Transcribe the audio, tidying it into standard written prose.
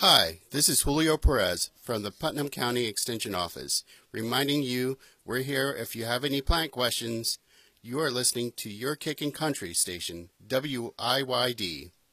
Hi, this is Julio Perez from the Putnam County Extension Office, reminding you we're here if you have any plant questions. You are listening to Your Kickin' Country station, WIYD.